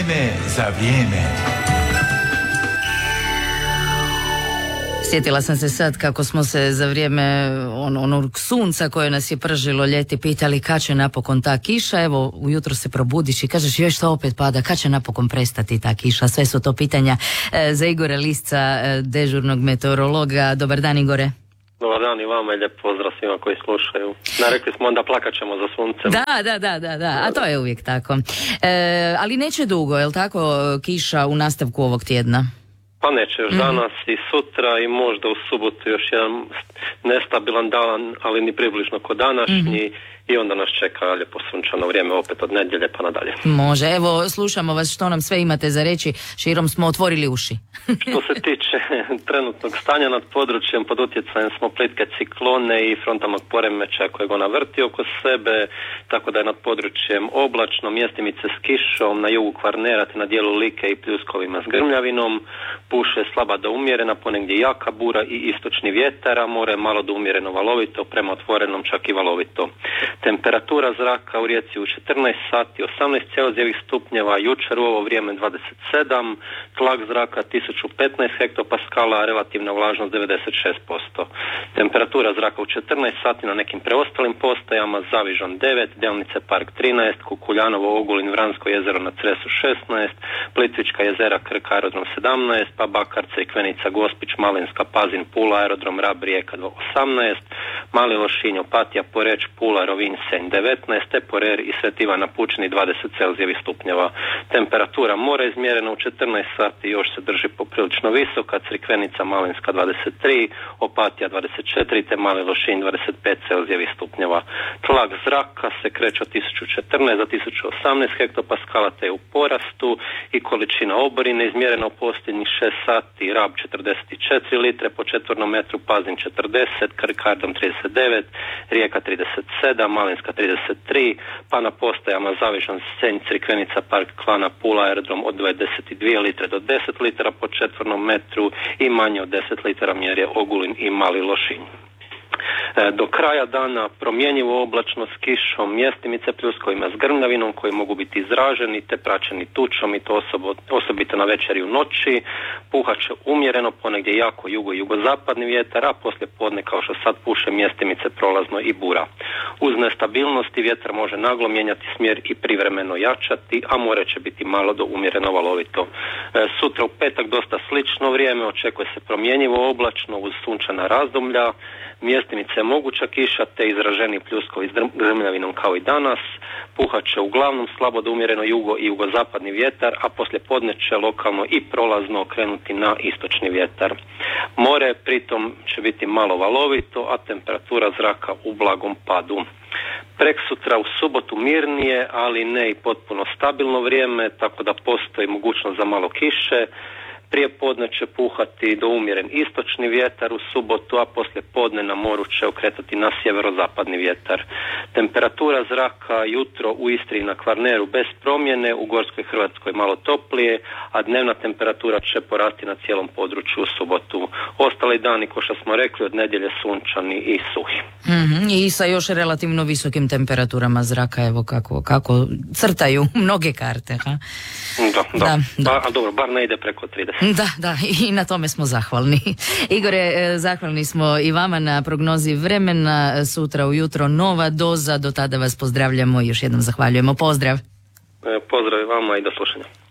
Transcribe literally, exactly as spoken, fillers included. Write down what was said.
Vrijeme za vrijeme. Sjetila sam se sad kako smo se za vrijeme on, onog sunca koje nas je pržilo ljeti pitali kad će napokon ta kiša. Evo, ujutro se probudiš i kažeš još što opet pada, kad će napokon prestati ta kiša. Sve su to pitanja e, za Igora Lisca, e, dežurnog meteorologa. Dobar dan, Igore. Dobar dan i vama i lijep pozdrav svima koji slušaju. Narekli smo onda plakat ćemo za suncem. Da, da, da, da, da. A to je uvijek tako. E, ali neće dugo, je li tako, kiša u nastavku ovog tjedna? Pa neće još mm-hmm. danas i sutra i možda u subotu još jedan nestabilan dan, ali ni približno ko današnji. Mm-hmm. I onda nas čeka lijepo sunčano vrijeme opet od nedjelje pa nadalje. Može, evo slušamo vas što nam sve imate za reći, širom smo otvorili uši. Što se tiče trenutnog stanja nad područjem, pod utjecajem smo plitke ciklone i frontalnog poremećaja kojeg ona vrti oko sebe, tako da je nad područjem oblačno, mjestimice s kišom, na jugu Kvarnera te na dijelu Like i pljuskovima s grmljavinom, puše slaba do umjerena, ponegdje jaka bura i istočni vjetar, a more malo do umjereno valovito, prema otvorenom čak i valovito. Temperatura zraka u Rijeci u četrnaest sati osamnaest celzijevih stupnjeva, jučer u ovo vrijeme dvadeset sedam, tlak zraka tisuću petnaest hektopaskala, relativna vlažnost devedeset šest posto. Temperatura zraka u četrnaest sati na nekim preostalim postajama, Zavižan devet, Delnice Park trinaest, Kukuljanovo, Ogulin, Vransko jezero na Cresu šesnaest, Plitvička jezera, Krk, aerodrom sedamnaest, pa Bakar, Crikvenica, Gospić, Malinska, Pazin, Pula, aerodrom Rab, Rijeka osamnaest, Mali Lošinj, Opatija, Poreč, Pula, Rovinj, Senj devetnaest, Teporer i Svet Ivan na Pučini dvadeset celzijevih stupnjeva. Temperatura mora izmjerena u četrnaest sati još se drži poprilično visoka, Crikvenica, Malinska dvadeset tri, Opatija dvadeset četiri te Mali Lošinj dvadeset pet celzijevih stupnjeva. Tlak zraka se kreće od tisuću četrnaest do tisuću osamnaest hektopaskala te je u porastu i količina oborine izmjerena u posljednjih šest sati, Rab četrdeset četiri litre po četvornom metru, Pazin četrdeset, Krk, aerodrom trideset devet, Rijeka trideset sedam, Malinska trideset tri, pa na postajama Zavižan, Senj, Crikvenica, Park, Klana, Pula, aerodrom od dvadeset dvije litre do deset litara po četvornom metru i manje od deset litara mjere Ogulin i Mali Lošinj. Do kraja dana promjenjivo oblačno s kišom, mjestimice pljuskovima s grmljavinom koji mogu biti izraženi te praćeni tučom i to osobo, osobito na večer i u noći. Puhat će umjereno, ponegdje jako jugo i jugozapadni vjetar, a poslije podne kao što sad puše mjestimice prolazno i bura. Uz nestabilnosti vjetar može naglo mijenjati smjer i privremeno jačati, a more će biti malo do umjereno valovito. E, sutra u petak dosta slično vrijeme, očekuje se promjenjivo oblačno uz sunčana razdoblja, mjestimice moguća kiša te izraženi pljuskovi s grmljavinom kao i danas. Puhat će uglavnom slabo do umjereno jugo i jugozapadni vjetar, a poslije podne će lokalno i prolazno okrenuti na istočni vjetar. More pritom će biti malo valovito, a temperatura zraka u blagom padu. Preksutra u subotu mirnije, ali ne i potpuno stabilno vrijeme, tako da postoji mogućnost za malo kiše. Prije podne će puhati do umjeren istočni vjetar u subotu, a poslije podne na moru će okretati na sjeverozapadni vjetar. Temperatura zraka jutro u Istri i na Kvarneru bez promjene, u Gorskoj Hrvatskoj malo toplije, a dnevna temperatura će porasti na cijelom području u subotu. Ostali dani, ko što smo rekli, od nedjelje sunčani i suhi. Mm-hmm. I sa još relativno visokim temperaturama zraka, evo kako, kako crtaju mnoge karte. Ha? Da, da. da, da. Ba, dobro, bar ne ide preko trideset. Da, da, i na tome smo zahvalni. Igore, zahvalni smo i vama na prognozi vremena. Sutra ujutro nova doza, do tada vas pozdravljamo i još jednom zahvaljujemo. Pozdrav. Pozdrav i vama i do slušanja.